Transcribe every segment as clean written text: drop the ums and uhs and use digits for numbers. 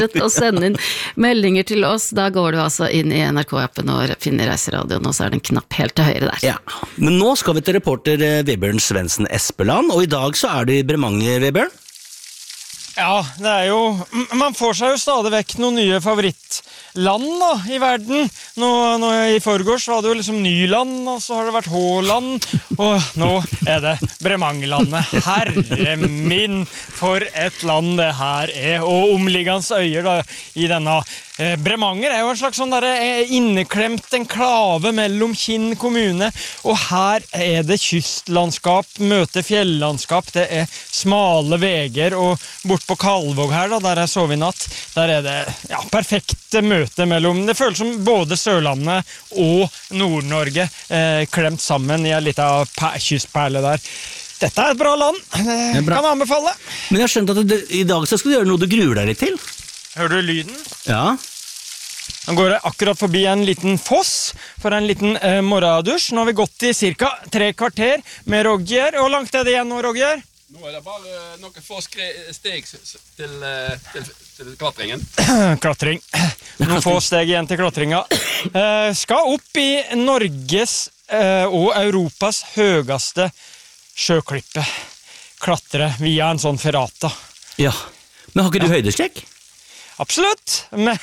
fortsett å sende inn meldinger til oss. Da går du altså inn i NRK-appen og finner Reiseradioen, og så er det en knapp helt til høyre der. Ja, men nå skal vi til reporter Vebjørn Svendsen Espeland, og i dag så er du i Bremanger, Vebjørn. Ja, det er jo... Man får seg jo stadig vekk noen nye favorittland da, i verden. Nå i forgårs var det jo liksom Nyland, og så har det vært Håland, og nå er det Bremangerlandet. Herre min, for et land det her er, og omliggende øyer da, i denne... Bremanger er jo en slags sånn inneklemt enklave mellom Kinn kommune, og her er det kystlandskap, møter fjellandskap, det er smale veger, og bort på Kalvåg her, da, der jeg sov i natt, der er det perfekte møte mellom, det føles som både Sørlandet og Nord-Norge klemt sammen i en liten kystperle der. Dette er et bra land, det kan jeg anbefale. Men jeg har skjønt at i dag så skal du gjøre noe du gruer deg litt til. Hører du lyden? Ja. Nå går jeg akkurat forbi en liten foss for en liten morgendusj. Nå har vi gått i cirka 3 kvarter med Roger. Hvor langt er det igjen nå, Roger? Nå er det bare noen få steg til klatringen. Klatring. Noen få steg igjen til klatringa. Skal opp i Norges og Europas høyeste sjøklippe. Klatre via en sånn ferrata. Ja, men har ikke du høydeskrekk? Absolutt, men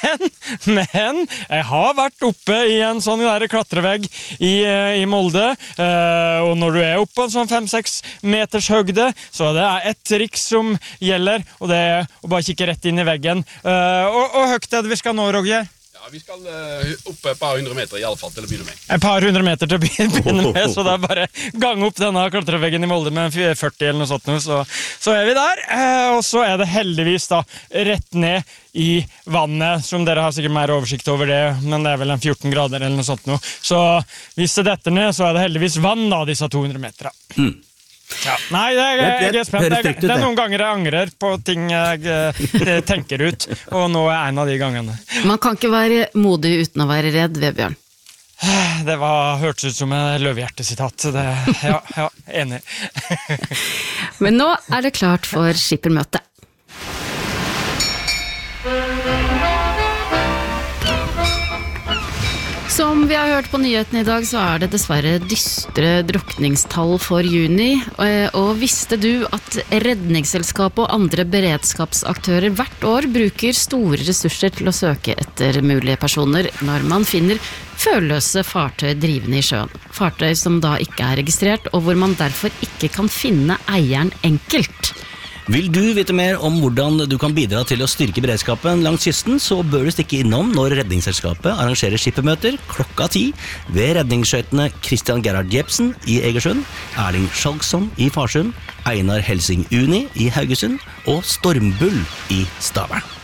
jeg har vært oppe i en sånn der klatrevegg i Molde, og når du er oppe på en sånn 5-6 meters høgde, så det er et triks som gjelder, og det er å bare kikke rett inn i veggen. Og høyt er det vi skal nå, Roger? Ja, vi skal opp et par hundre meter i alle fall til å begynne med. Et par hundre meter til å begynne med, så det er bare gang opp denne klatreveggen i Molde med 40 eller noe sånt, så er vi der. Og så er det heldigvis da rett ned i vannet, som dere har sikkert mer oversikt over det, men det er vel en 14 grader eller noe sånt nå. Så hvis det detter ned, så er det heldigvis vann da, disse 200 meterne. Ja. Nei, jeg er spent. Det er noen ganger jeg angrer på ting jeg tenker ut, og nå er en av de gangene. Man kan ikke være modig uten å være redd, Vebjørn. Det hørtes ut som en løvehjertesitat. Ja, enig. Men nå er det klart for skippermøte. Som vi har hørt på nyhetene i dag, så er det dessverre dystre drukningstall for juni. Og visste du at Redningsselskapet og andre beredskapsaktører hvert år bruker store ressurser til å søke etter mulige personer når man finner førløse fartøy drivende i sjøen. Fartøy som da ikke er registrert, og hvor man derfor ikke kan finne eieren enkelt. Vil du vite mer om hvordan du kan bidra til å styrke beredskapen langs kysten, så bør du stikke innom når Redningsselskapet arrangerer skippermøter klokka 10 ved redningsskøytene Christian Gerhard Jepsen i Egersund, Erling Skjalgsson i Farsund, Einar Helsing Uni i Haugesund og Stormbull i Stavern.